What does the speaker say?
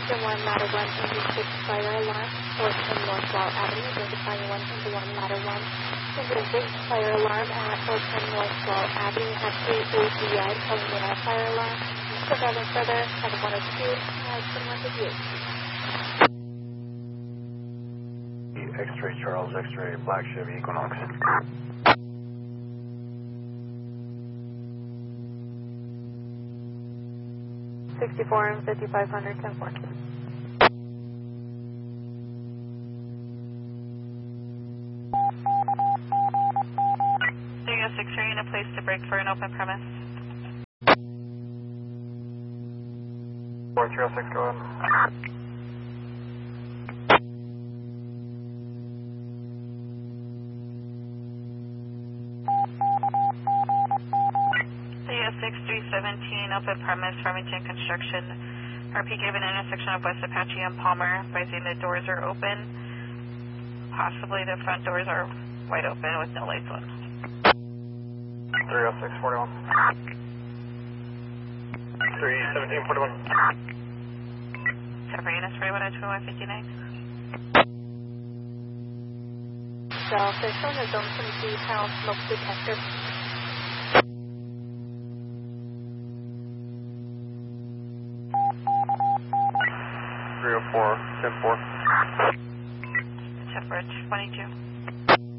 1 ladder 1 into 6 fire alarm, 410 North Wall Avenue, identifying 1 into 1 ladder 1 into 6 fire alarm at 410 North Wall Avenue at 3ABI, calling in our fire alarm. So driving further at 102, 21 to view. X-ray Charles, X-ray Black Chevy Equinox. $64 and $5,500, 10-4. Studio 6, are you in a place to break for an open premise? 406, go ahead. Studio 6317, open premise, Farmington Construction. RP given intersection of West Apache and Palmer, advising the doors are open. Possibly the front doors are wide open with no lights on. 306, 41. 317, 41. Separate units, 4102, 159. So they're showing a zone 23 pound smoke detector. 304, 10-4. 10-4, 22.